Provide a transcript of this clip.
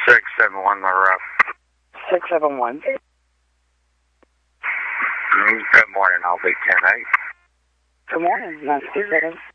671 the rough. 671. Good morning, I'll be 10-8. Good morning, 967.